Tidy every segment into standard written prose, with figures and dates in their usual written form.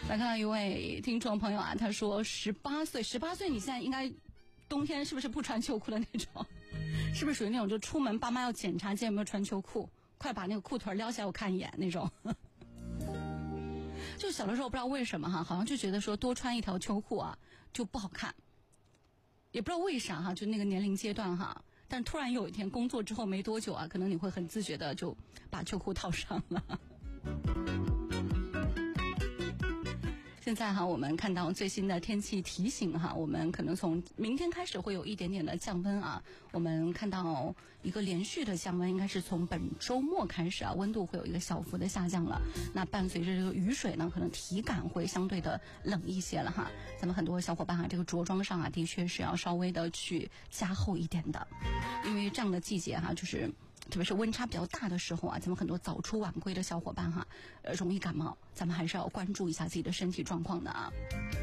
来看到一位听众朋友啊，他说18岁你现在应该冬天是不是不穿秋裤的那种？是不是属于那种就出门爸妈要检查今天有没有穿秋裤，快把那个裤腿撩起来我看一眼那种？就小的时候不知道为什么哈，好像就觉得说多穿一条秋裤啊就不好看，也不知道为啥哈，就那个年龄阶段哈。但突然有一天工作之后没多久啊，可能你会很自觉的就把秋裤套上了。现在哈，我们看到最新的天气提醒哈，我们可能从明天开始会有一点点的降温啊。我们看到一个连续的降温，应该是从本周末开始啊，温度会有一个小幅的下降了。那伴随着这个雨水呢，可能体感会相对的冷一些了哈。咱们很多小伙伴啊，这个着装上啊，的确是要稍微的去加厚一点的，因为这样的季节哈，就是特别是温差比较大的时候啊，咱们很多早出晚归的小伙伴哈，容易感冒，咱们还是要关注一下自己的身体状况的啊。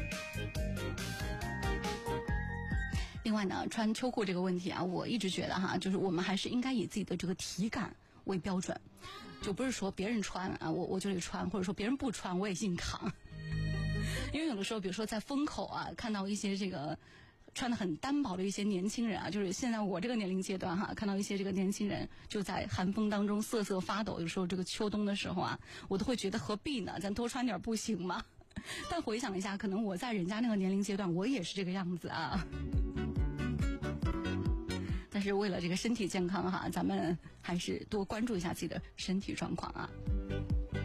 另外呢，穿秋裤这个问题啊，我一直觉得哈，就是我们还是应该以自己的这个体感为标准，就不是说别人穿啊，我就得穿，或者说别人不穿我也硬扛。因为有的时候，比如说在风口啊，看到一些这个穿得很单薄的一些年轻人啊，就是现在我这个年龄阶段哈，看到一些这个年轻人就在寒风当中瑟瑟发抖，有时候这个秋冬的时候啊，我都会觉得何必呢？咱多穿点不行吗？但回想一下，可能我在人家那个年龄阶段，我也是这个样子啊。但是为了这个身体健康哈，咱们还是多关注一下自己的身体状况啊。